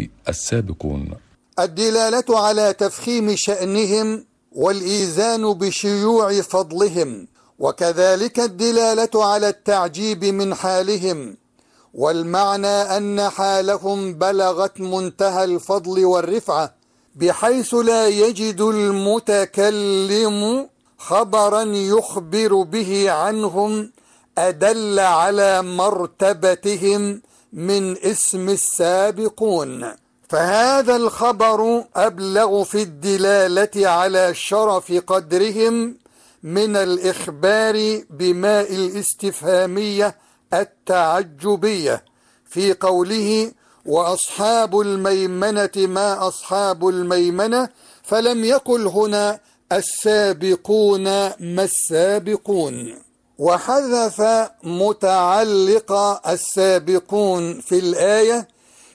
السابقون. الدلالة على تفخيم شأنهم والإيذان بشيوع فضلهم، وكذلك الدلالة على التعجيب من حالهم، والمعنى أن حالهم بلغت منتهى الفضل والرفعة بحيث لا يجد المتكلم خبرا يخبر به عنهم أدل على مرتبتهم من اسم السابقون، فهذا الخبر أبلغ في الدلالة على شرف قدرهم من الإخبار بماء الاستفهامية التعجبية في قوله وأصحاب الميمنة ما أصحاب الميمنة، فلم يقل هنا السابقون ما السابقون، وحذف متعلق السابقون في الآية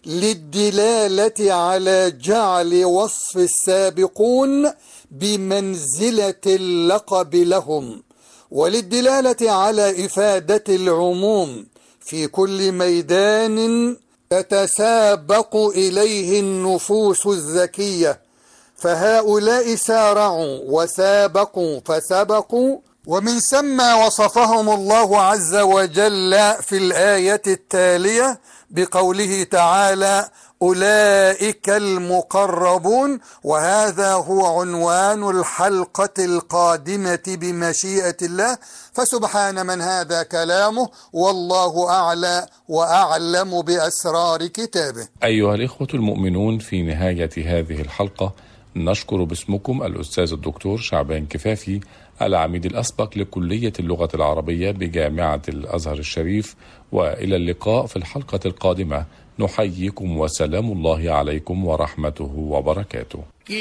للدلالة على جعل وصف السابقون بمنزلة اللقب لهم، وللدلالة على إفادة العموم في كل ميدان تتسابق إليه النفوس الذكية، فهؤلاء سارعوا وسابقوا فسبقوا، ومن ثم وصفهم الله عز وجل في الآية التالية بقوله تعالى أولئك المقربون، وهذا هو عنوان الحلقة القادمة بمشيئة الله، فسبحان من هذا كلامه والله أعلى وأعلم بأسرار كتابه. أيها الإخوة المؤمنون، في نهاية هذه الحلقة نشكر باسمكم الأستاذ الدكتور شعبان كفافي، العميد الأسبق لكلية اللغة العربية بجامعة الأزهر الشريف، وإلى اللقاء في الحلقة القادمة. نحييكم وسلام الله عليكم ورحمته وبركاته.